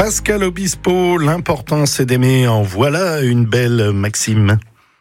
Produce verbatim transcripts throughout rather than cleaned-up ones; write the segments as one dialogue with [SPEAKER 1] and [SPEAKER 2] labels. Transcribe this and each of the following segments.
[SPEAKER 1] Pascal Obispo, l'important c'est d'aimer. En voilà une belle maxime.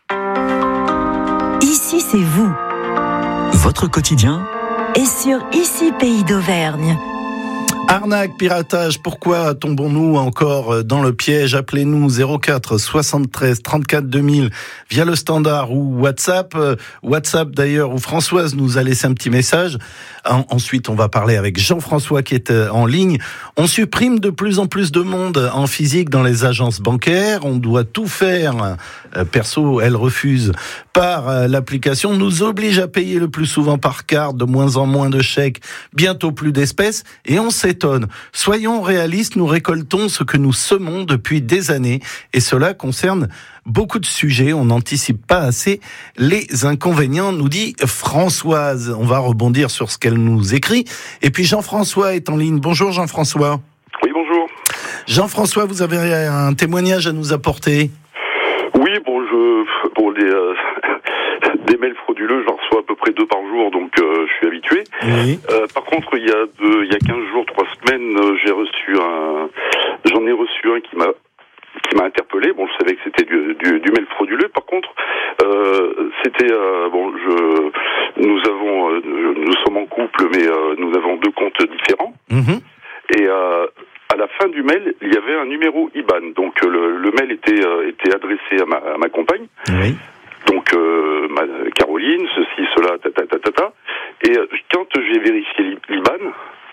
[SPEAKER 2] Ici c'est vous.
[SPEAKER 3] Votre quotidien
[SPEAKER 2] Et sur Ici Pays d'Auvergne.
[SPEAKER 1] Arnaque, piratage, pourquoi tombons-nous encore dans le piège? Appelez-nous zéro quatre soixante-treize trente-quatre deux mille via le standard ou WhatsApp. WhatsApp d'ailleurs, où Françoise nous a laissé un petit message. Ensuite, on va parler avec Jean-François qui est en ligne. On supprime de plus en plus de monde en physique dans les agences bancaires. On doit tout faire. Perso, elle refuse par l'application. Nous oblige à payer le plus souvent par carte, de moins en moins de chèques, bientôt plus d'espèces. Et on s'étonne. Soyons réalistes, nous récoltons ce que nous semons depuis des années. Et cela concerne beaucoup de sujets. On n'anticipe pas assez les inconvénients, nous dit Françoise. On va rebondir sur ce qu'elle nous écrit. Et puis Jean-François est en ligne. Bonjour Jean-François.
[SPEAKER 4] Oui, bonjour.
[SPEAKER 1] Jean-François, vous avez un témoignage à nous apporter?
[SPEAKER 4] Oui, bon, je, bon, les, euh, des mails frauduleux, j'en reçois à peu près deux par jour, donc euh, je suis habitué.
[SPEAKER 1] Oui.
[SPEAKER 4] Euh, par contre, il y a deux, il y a quinze jours, trois semaines, euh, j'ai reçu un, j'en ai reçu un qui m'a, qui m'a interpellé. Bon, je savais que c'était du, du, du mail frauduleux. Par contre, euh, c'était, euh, bon, je, nous avons, euh, nous sommes en couple, mais euh, nous avons deux comptes différents.
[SPEAKER 1] Mmh.
[SPEAKER 4] Et euh, à la fin du mail, il y avait un numéro I B A N. Donc le, le mail était, euh, était adressé à ma, à ma compagne.
[SPEAKER 1] Oui.
[SPEAKER 4] Donc euh, ma, Caroline, ceci, cela, ta ta ta ta ta. Et euh, quand j'ai vérifié l'I B A N,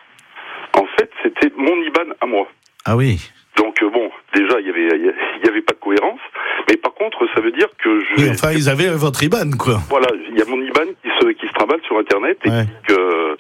[SPEAKER 4] en fait, c'était mon I B A N à moi.
[SPEAKER 1] Ah oui.
[SPEAKER 4] Donc euh, bon, déjà il y avait il y avait pas de cohérence, mais par contre ça veut dire que je.
[SPEAKER 1] Oui, enfin ils avaient votre I B A N quoi.
[SPEAKER 4] Voilà, il y a mon I B A N qui se qui se trimballe sur Internet et
[SPEAKER 1] ouais.
[SPEAKER 4] que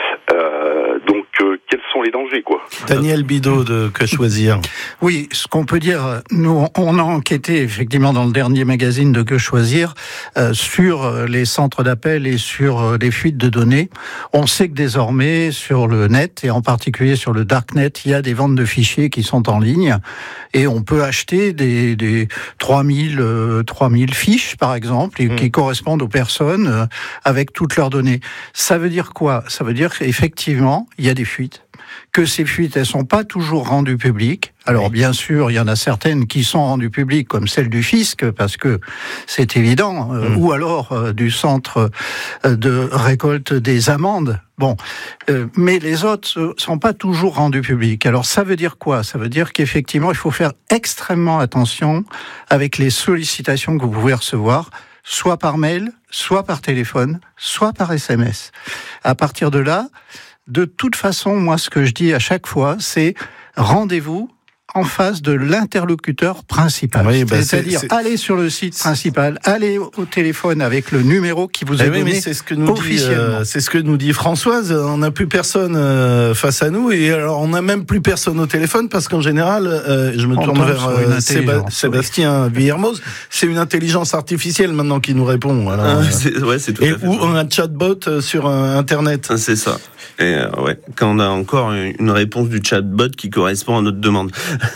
[SPEAKER 4] euh, donc euh, quels sont les dangers quoi.
[SPEAKER 1] Daniel Bidot de Que Choisir.
[SPEAKER 5] Oui, ce qu'on peut dire, nous on a enquêté effectivement dans le dernier magazine de Que Choisir euh, sur les centres d'appel et sur les fuites de données. On sait que désormais sur le net et en particulier sur le darknet, il y a des ventes de fichiers qui sont en ligne et on peut acheter des, des trois mille fiches par exemple et, mmh. qui correspondent aux personnes euh, avec toutes leurs données. Ça veut dire quoi? Ça veut dire qu'effectivement il y a des fuites, que ces fuites elles sont pas toujours rendues publiques. Alors bien sûr, il y en a certaines qui sont rendues publiques, comme celle du fisc, parce que c'est évident, euh, mmh. ou alors euh, du centre de récolte des amendes. Bon, euh, mais les autres ne sont pas toujours rendues publiques. Alors ça veut dire quoi? Ça veut dire qu'effectivement, il faut faire extrêmement attention avec les sollicitations que vous pouvez recevoir, soit par mail, soit par téléphone, soit par S M S. À partir de là, de toute façon, moi, ce que je dis à chaque fois, c'est rendez-vous en face de l'interlocuteur principal. Oui, bah c'est-à-dire, c'est, c'est... allez sur le site principal, allez au téléphone avec le numéro qui vous est eh donné oui, mais
[SPEAKER 1] c'est ce que nous
[SPEAKER 5] officiellement.
[SPEAKER 1] Dit, euh, c'est ce que nous dit Françoise, on n'a plus personne euh, face à nous, et alors on n'a même plus personne au téléphone, parce qu'en général, euh, je me on tourne vers euh, Séba- Sébastien oui. Villermoz, c'est une intelligence artificielle maintenant qui nous répond. Alors,
[SPEAKER 6] ah, c'est, ouais, c'est tout
[SPEAKER 1] et
[SPEAKER 6] à fait
[SPEAKER 1] ou
[SPEAKER 6] ça.
[SPEAKER 1] Un chatbot sur euh, Internet.
[SPEAKER 6] C'est ça. Et euh, ouais, quand on a encore une réponse du chatbot qui correspond à notre demande.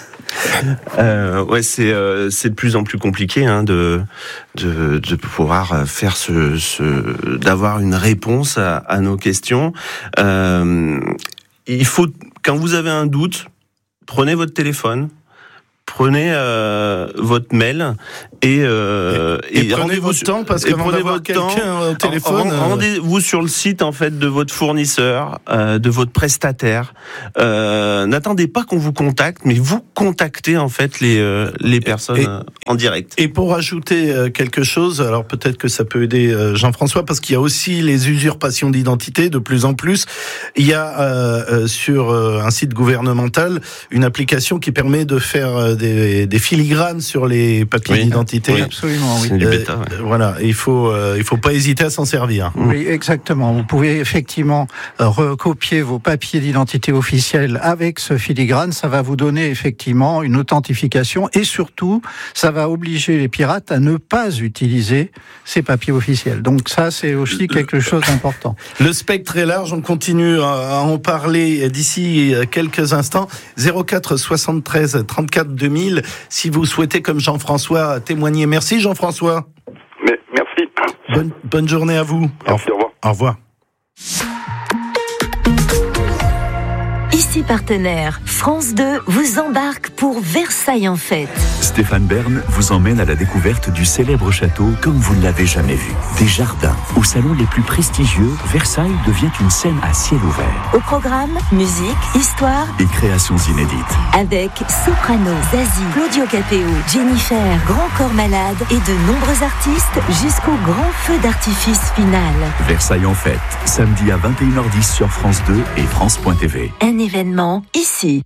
[SPEAKER 6] euh, ouais, c'est euh, c'est de plus en plus compliqué hein, de de de pouvoir faire ce, ce d'avoir une réponse à, à nos questions. Euh, il faut, quand vous avez un doute, prenez votre téléphone. Prenez euh, votre mail et, euh,
[SPEAKER 1] et, et, et prenez votre temps parce que prenez votre temps au téléphone.
[SPEAKER 6] Rendez-vous sur le site en fait de votre fournisseur, euh, de votre prestataire. Euh, n'attendez pas qu'on vous contacte, mais vous contactez en fait les euh, les personnes et, euh, en direct.
[SPEAKER 1] Et pour ajouter euh, quelque chose, alors peut-être que ça peut aider euh, Jean-François, parce qu'il y a aussi les usurpations d'identité de plus en plus. Il y a euh, sur euh, un site gouvernemental une application qui permet de faire euh, Des, des filigranes sur les papiers oui, d'identité.
[SPEAKER 5] Oui, absolument, oui.
[SPEAKER 6] C'est du bêta, ouais.
[SPEAKER 1] euh, voilà, il faut, euh, il faut pas hésiter à s'en servir.
[SPEAKER 5] Oui, exactement. Vous pouvez effectivement recopier vos papiers d'identité officiels avec ce filigrane. Ça va vous donner effectivement une authentification et surtout, ça va obliger les pirates à ne pas utiliser ces papiers officiels. Donc ça, c'est aussi quelque chose d'important.
[SPEAKER 1] Le spectre est large. On continue à en parler d'ici quelques instants. zéro quatre soixante-treize trente-quatre deux mille si vous souhaitez, comme Jean-François, témoigner. Merci Jean-François.
[SPEAKER 4] Mais, merci.
[SPEAKER 1] Bonne, bonne journée à vous.
[SPEAKER 4] Merci, au revoir.
[SPEAKER 1] Au revoir.
[SPEAKER 2] ici partenaire. France deux vous embarque pour Versailles en fête.
[SPEAKER 3] Stéphane Bern vous emmène à la découverte du célèbre château comme vous ne l'avez jamais vu. Des jardins, au salon les plus prestigieux, Versailles devient une scène à ciel ouvert.
[SPEAKER 2] Au programme, musique, histoire
[SPEAKER 3] et créations inédites.
[SPEAKER 2] Avec Soprano, Zazie, Claudio Capéo, Jennifer, Grand Corps Malade et de nombreux artistes jusqu'au grand feu d'artifice final.
[SPEAKER 3] Versailles en fête, samedi à vingt et une heures dix sur France deux et France point T V.
[SPEAKER 2] Un événement ici.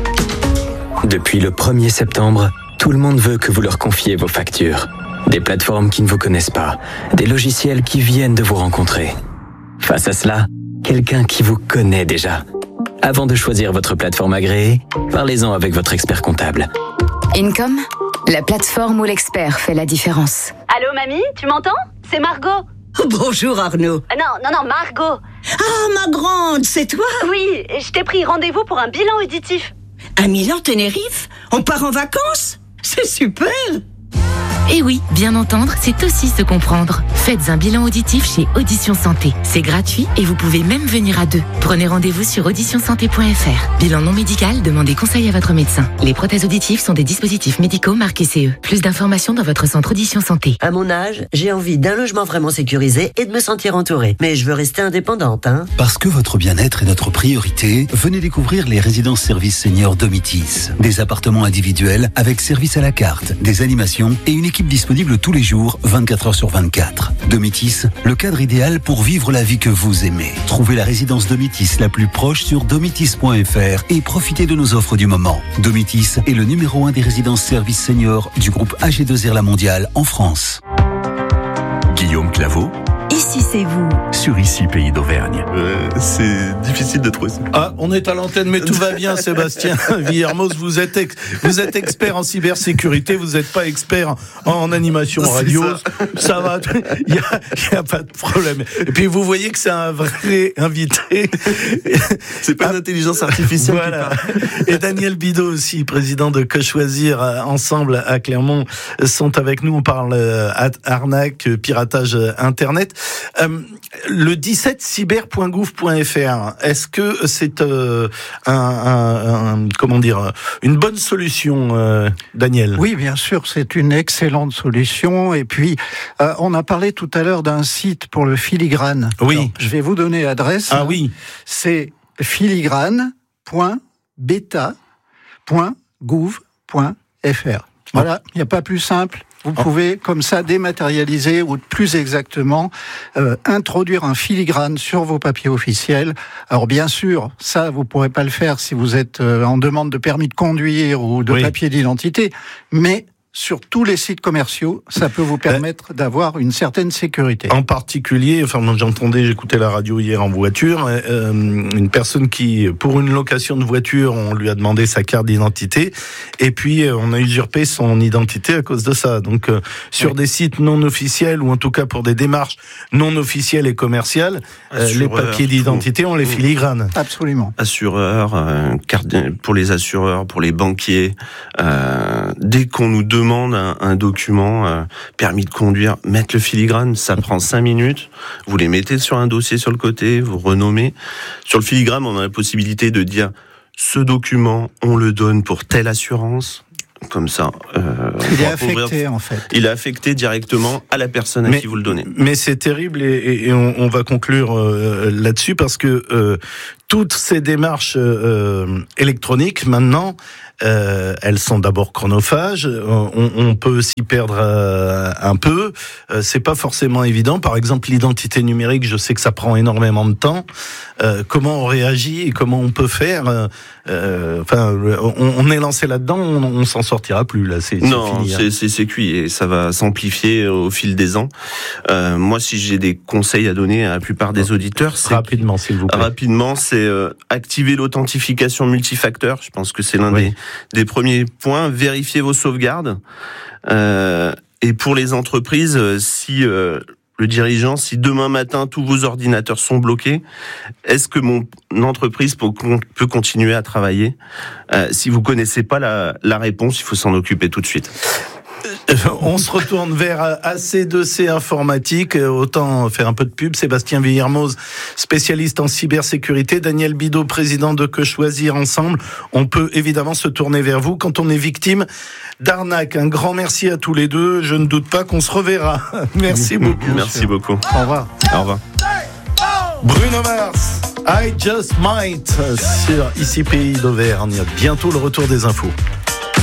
[SPEAKER 7] Depuis le premier septembre, tout le monde veut que vous leur confiez vos factures. Des plateformes qui ne vous connaissent pas, des logiciels qui viennent de vous rencontrer. Face à cela, quelqu'un qui vous connaît déjà. Avant de choisir votre plateforme agréée, parlez-en avec votre expert comptable.
[SPEAKER 8] Income, la plateforme où l'expert fait la différence.
[SPEAKER 9] Allô mamie, tu m'entends? C'est Margot.
[SPEAKER 10] Bonjour Arnaud.
[SPEAKER 9] Ah non, non, non, Margot.
[SPEAKER 10] Ah, ma grande, c'est toi?
[SPEAKER 9] Oui, je t'ai pris rendez-vous pour un bilan auditif.
[SPEAKER 10] À Milan, Tenerife? On part en vacances? C'est super!
[SPEAKER 11] Et oui, bien entendre, c'est aussi se comprendre. Faites un bilan auditif chez Audition Santé. C'est gratuit et vous pouvez même venir à deux. Prenez rendez-vous sur audition santé point f r. Bilan non médical, demandez conseil à votre médecin. Les prothèses auditives sont des dispositifs médicaux marqués C E. Plus d'informations dans votre centre Audition Santé.
[SPEAKER 12] À mon âge, j'ai envie d'un logement vraiment sécurisé et de me sentir entourée. Mais je veux rester indépendante, hein.
[SPEAKER 13] Parce que votre bien-être est notre priorité, venez découvrir les résidences services seniors Domitis. Des appartements individuels avec service à la carte, des animations et une équipe disponible tous les jours, vingt-quatre heures sur vingt-quatre. Domitis, le cadre idéal pour vivre la vie que vous aimez. Trouvez la résidence Domitis la plus proche sur domitis point f r et profitez de nos offres du moment. Domitis est le numéro un des résidences services seniors du groupe A G deux R La Mondiale en France.
[SPEAKER 3] Guillaume Claveau.
[SPEAKER 2] Ici c'est vous.
[SPEAKER 3] Sur Ici Pays d'Auvergne.
[SPEAKER 6] Euh, c'est difficile de trouver ça.
[SPEAKER 1] Ah, on est à l'antenne, mais tout va bien, Sébastien Villermoz. Vous êtes ex- vous êtes expert en cybersécurité, vous n'êtes pas expert en animation radio. Ça. ça va, il y a, y a pas de problème. Et puis vous voyez que c'est un vrai invité.
[SPEAKER 6] C'est pas ah, une intelligence artificielle.
[SPEAKER 1] Voilà. Et Daniel Bidot aussi, président de Que Choisir Ensemble à Clermont, sont avec nous. On parle arnaque, piratage internet. Euh, le dix-sept cyber point gouv point f r, est-ce que c'est euh, un, un, un, comment dire, une bonne solution, euh, Daniel?
[SPEAKER 5] Oui, bien sûr, c'est une excellente solution. Et puis, euh, on a parlé tout à l'heure d'un site pour le filigrane.
[SPEAKER 1] Oui.
[SPEAKER 5] Alors, je vais vous donner l'adresse.
[SPEAKER 1] Ah oui.
[SPEAKER 5] C'est filigrane point beta point gouv point f r. Voilà, il n'y a pas plus simple. Vous pouvez, comme ça, dématérialiser, ou plus exactement, euh, introduire un filigrane sur vos papiers officiels. Alors, bien sûr, ça, vous ne pourrez pas le faire si vous êtes euh, en demande de permis de conduire ou de oui. papier d'identité, mais sur tous les sites commerciaux, ça peut vous permettre d'avoir une certaine sécurité.
[SPEAKER 1] En particulier, enfin, moi, j'entendais, j'écoutais la radio hier en voiture, euh, une personne qui, pour une location de voiture, on lui a demandé sa carte d'identité, et puis euh, on a usurpé son identité à cause de ça. Donc, euh, sur oui. des sites non officiels, ou en tout cas pour des démarches non officielles et commerciales, euh, les papiers d'identité, on les filigrane.
[SPEAKER 5] Absolument.
[SPEAKER 6] Assureurs, euh, carte pour les assureurs, pour les banquiers, euh, dès qu'on nous demande demande un, un document, euh, permis de conduire, mettre le filigrane, ça prend cinq minutes, vous les mettez sur un dossier sur le côté, vous renommez. Sur le filigrane, on a la possibilité de dire, ce document, on le donne pour telle assurance, comme ça. Euh,
[SPEAKER 5] il est affecté, ouvrir, en fait.
[SPEAKER 6] Il est affecté directement à la personne à
[SPEAKER 1] mais,
[SPEAKER 6] qui vous le donnez.
[SPEAKER 1] Mais c'est terrible, et, et on, on va conclure euh, là-dessus, parce que euh, toutes ces démarches euh, électroniques, maintenant, Euh, elles sont d'abord chronophages. On, on peut s'y perdre euh, un peu. Euh, c'est pas forcément évident. Par exemple, l'identité numérique, je sais que ça prend énormément de temps. Euh, comment on réagit et comment on peut faire euh, Enfin, on, on est lancé là-dedans, on, on s'en sortira plus là. C'est,
[SPEAKER 6] non,
[SPEAKER 1] c'est,
[SPEAKER 6] c'est, c'est, c'est cuit et ça va s'amplifier au fil des ans. Euh, moi, si j'ai des conseils à donner à la plupart des auditeurs, c'est
[SPEAKER 1] rapidement, s'il vous plaît.
[SPEAKER 6] Rapidement, c'est euh, activer l'authentification multifacteur. Je pense que c'est l'un oui. des des premiers points, vérifiez vos sauvegardes. Euh, et pour les entreprises, si euh, le dirigeant, si demain matin tous vos ordinateurs sont bloqués, est-ce que mon entreprise peut, peut continuer à travailler ? euh, Si vous connaissez pas la, la réponse, il faut s'en occuper tout de suite.
[SPEAKER 1] On se retourne vers A C deux C Informatique. Autant faire un peu de pub. Sébastien Villermoz, spécialiste en cybersécurité. Daniel Bidot, président de Que Choisir Ensemble. On peut évidemment se tourner vers vous quand on est victime d'arnaque. Un grand merci à tous les deux. Je ne doute pas qu'on se reverra. Merci beaucoup.
[SPEAKER 6] Merci beaucoup.
[SPEAKER 5] Au revoir.
[SPEAKER 6] Au revoir.
[SPEAKER 1] Bruno Mars, I Just Might sur I C P I d'Auvergne. Bientôt le retour des infos.